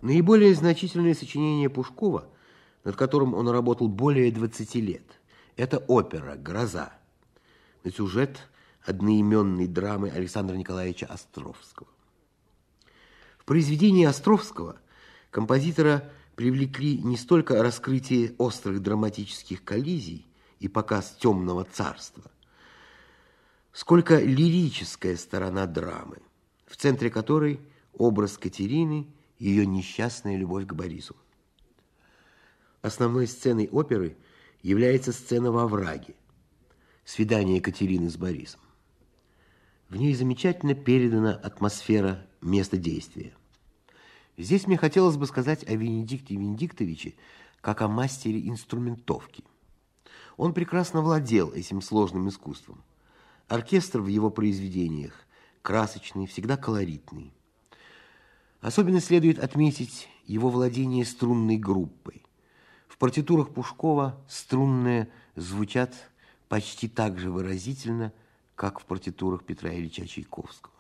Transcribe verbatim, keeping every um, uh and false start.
Наиболее значительное сочинение Пушкова, над которым он работал более двадцати лет, это опера «Гроза» на сюжет одноименной драмы Александра Николаевича Островского. В произведении Островского композитора привлекли не столько раскрытие острых драматических коллизий и показ темного царства, сколько лирическая сторона драмы, в центре которой образ Катерины и ее несчастная любовь к Борису. Основной сценой оперы является сцена во овраге, свидание Катерины с Борисом. В ней замечательно передана атмосфера места действия. Здесь мне хотелось бы сказать о Венедикте Венедиктовиче как о мастере инструментовки. Он прекрасно владел этим сложным искусством. Оркестр в его произведениях красочный, всегда колоритный. Особенно следует отметить его владение струнной группой. В партитурах Пушкова струнные звучат почти так же выразительно, как в партитурах Петра Ильича Чайковского.